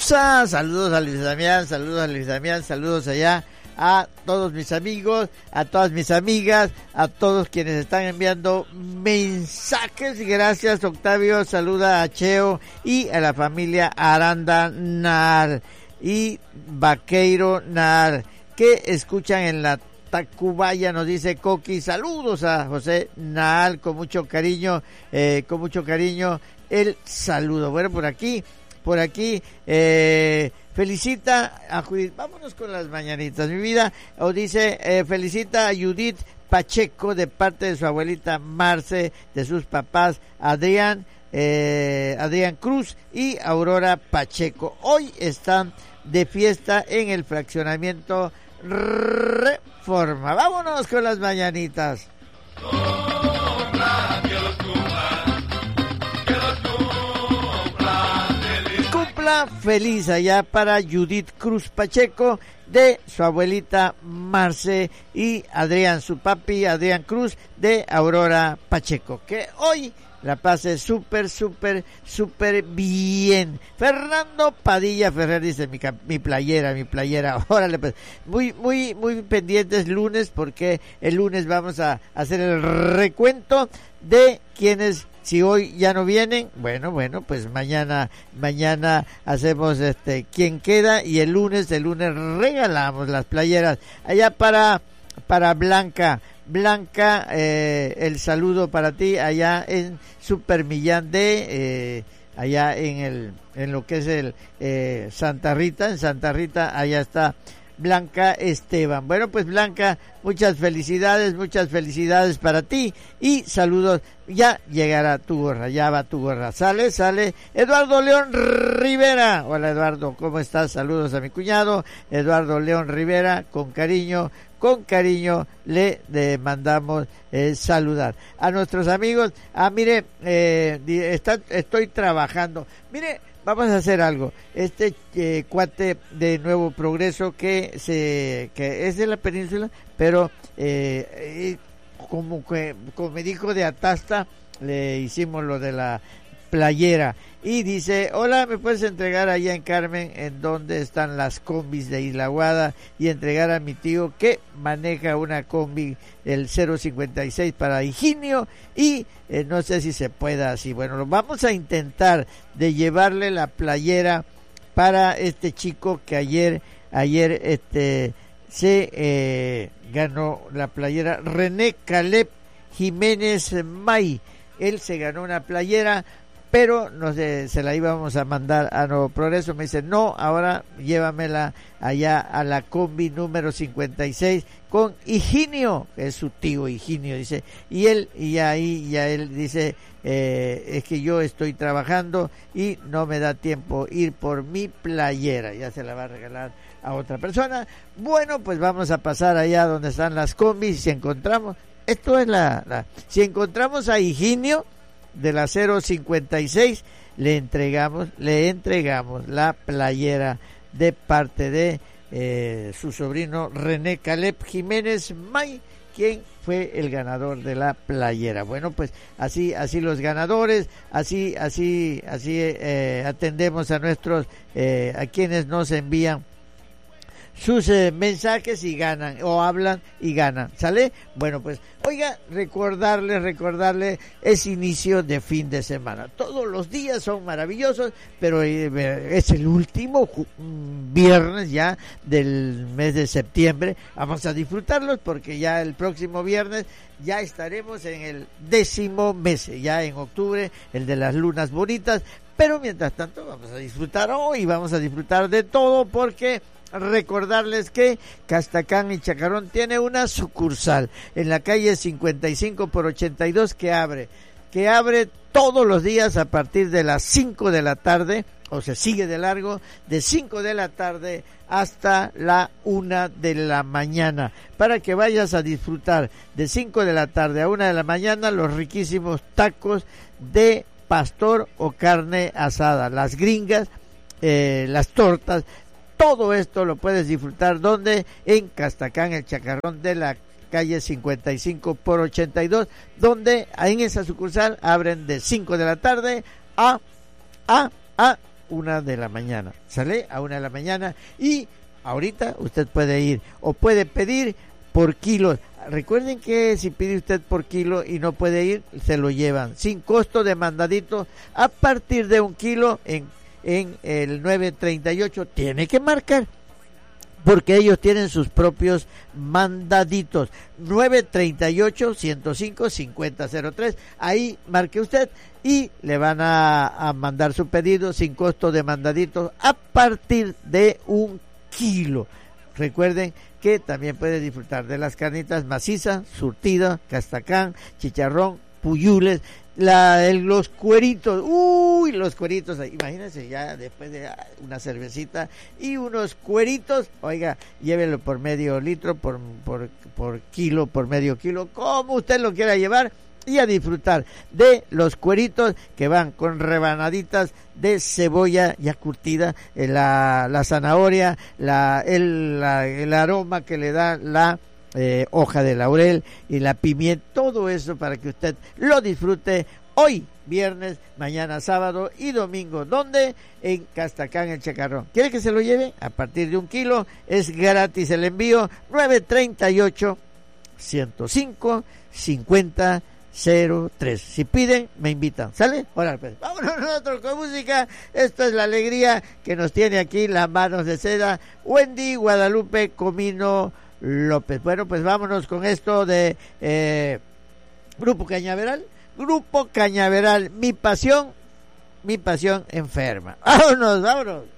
Reynosa. Saludos a Luis Damián, saludos allá a todos mis amigos, a todas mis amigas, a todos quienes están enviando mensajes. Gracias, Octavio. Saluda a Cheo y a la familia Aranda Nar y Vaqueiro Nar, que escuchan en la Tacubaya, nos dice Coqui. Saludos a José Naal, con mucho cariño, el saludo. Bueno, por aquí, felicita a Judith. Vámonos con las mañanitas, mi vida. O dice, felicita a Judith Pacheco de parte de su abuelita Marce, de sus papás Adrián Cruz y Aurora Pacheco. Hoy están de fiesta en el fraccionamiento Reforma. Vámonos con las mañanitas. Cumpla feliz allá para Judith Cruz Pacheco, de su abuelita Marce y Adrián, su papi Adrián Cruz, de Aurora Pacheco. Que hoy la pase súper bien. Fernando Padilla Ferrer dice, mi playera. Órale, pues, muy pendientes lunes, porque el lunes vamos a hacer el recuento de quienes, si hoy ya no vienen, bueno, pues mañana hacemos quién queda, y el lunes regalamos las playeras allá para Blanca, el saludo para ti allá en Super Millán de allá en lo que es el Santa Rita, en Santa Rita, allá está Blanca Esteban. Bueno, pues Blanca, muchas felicidades para ti y saludos. Ya llegará tu gorra, ya va tu gorra. Sale Eduardo León Rivera. Hola Eduardo, ¿cómo estás? Saludos a mi cuñado Eduardo León Rivera, con cariño le mandamos saludar a nuestros amigos. Mire, estoy trabajando. Mire, vamos a hacer algo. Cuate de Nuevo Progreso que es de la península, pero como me dijo de Atasta, le hicimos lo de la playera, y dice, hola, ¿me puedes entregar allá en Carmen, en donde están las combis de Isla Guada, y entregar a mi tío que maneja una combi, el 056 para Higinio, y no sé si se pueda así? Bueno, vamos a intentar de llevarle la playera para este chico que ayer se ganó la playera, René Caleb Jiménez May. Él se ganó una playera, pero no sé, se la íbamos a mandar a Nuevo Progreso. Me dice, no, ahora llévamela allá a la combi número 56 con Higinio, es su tío Higinio, dice, y él dice, es que yo estoy trabajando y no me da tiempo ir por mi playera, ya se la va a regalar a otra persona. Bueno, pues vamos a pasar allá donde están las combis. Si encontramos, si encontramos a Higinio de la 056, le entregamos la playera de parte de su sobrino René Caleb Jiménez May, quien fue el ganador de la playera. Bueno, pues así los ganadores, así atendemos a nuestros a quienes nos envían sus mensajes y ganan, o hablan y ganan, ¿sale? Bueno, pues, oiga, recordarle, es inicio de fin de semana. Todos los días son maravillosos, pero es el último viernes ya del mes de septiembre. Vamos a disfrutarlos, porque ya el próximo viernes ya estaremos en el 10º mes, ya en octubre, el de las lunas bonitas. Pero mientras tanto vamos a disfrutar hoy, vamos a disfrutar de todo, porque recordarles que Castacán y Chacarón tiene una sucursal en la calle 55 por 82 que abre todos los días a partir de las 5 de la tarde, o se sigue de largo, de 5 de la tarde hasta la 1 de la mañana, para que vayas a disfrutar de 5 de la tarde a 1 de la mañana los riquísimos tacos de pastor o carne asada, las gringas, las tortas. Todo esto lo puedes disfrutar, ¿dónde? En Castacán, el Chacarrón, de la calle 55 por 82, donde en esa sucursal abren de 5 de la tarde a 1 de la mañana, ¿sale? A 1 de la mañana, y ahorita usted puede ir o puede pedir por kilos. Recuerden que si pide usted por kilo y no puede ir, se lo llevan sin costo de mandadito a partir de 1 kilo en el 938. Tiene que marcar, porque ellos tienen sus propios mandaditos. 938-105-5003. Ahí marque usted y le van a mandar su pedido sin costo de mandaditos a partir de 1 kilo. Recuerden que también puede disfrutar de las carnitas macizas, surtida, castacán, chicharrón, puyules, los cueritos. Los cueritos, imagínense, ya después de una cervecita y unos cueritos, oiga, llévelo por medio litro, por kilo, por medio kilo, como usted lo quiera llevar, y a disfrutar de los cueritos que van con rebanaditas de cebolla ya curtida, la zanahoria, el aroma que le da la hoja de laurel y la pimienta, todo eso para que usted lo disfrute hoy viernes, mañana sábado y domingo. ¿Dónde? En Castacán, el Chacarrón. ¿Quiere que se lo lleve? A partir de 1 kilo es gratis el envío. 938-105-5003. Si piden, me invitan. ¿Sale? Ahora pues, vámonos nosotros con música. Esto es la alegría que nos tiene aquí las manos de seda Wendy Guadalupe Comino López. Bueno, pues vámonos con esto de Grupo Cañaveral. Grupo Cañaveral, mi pasión enferma. Vámonos.